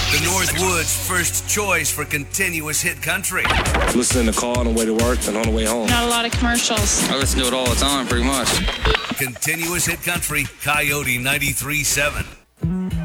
The Northwoods' first choice for continuous hit country. Listen in the car on the way to work and on the way home. Not a lot of commercials. I listen to it all the time, pretty much. Continuous hit country, Coyote 93.7.